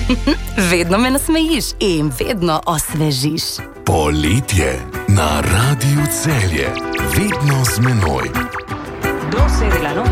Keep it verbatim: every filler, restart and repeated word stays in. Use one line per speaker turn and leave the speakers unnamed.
Vedno me nasmejiš in vedno osvežiš.
Poletje na Radiu Celje. Vedno z menoj.
doce de la noche.